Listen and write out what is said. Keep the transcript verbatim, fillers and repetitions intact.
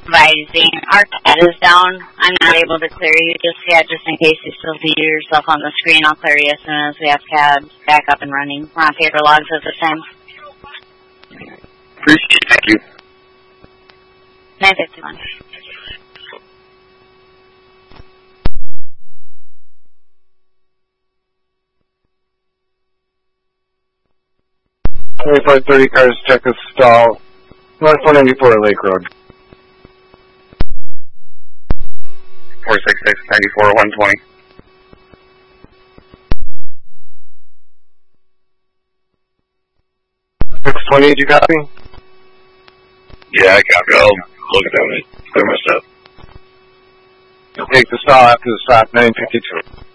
Advising, our C A D is down. I'm not able to clear you just yet, just in case you still see yourself on the screen. I'll clear you as soon as we have C A D back up and running. We're on paper logs at this time. Appreciate it. Thank you. nine fifty-one. twenty-five thirty cars, check a stall. North one ninety-four Lake Road. four six six, ninety-four, one twenty. six twenty, did you copy? Yeah, I copy. I'll look at that when I clear my stuff. You'll take the stall after the stop, nine fifty-two.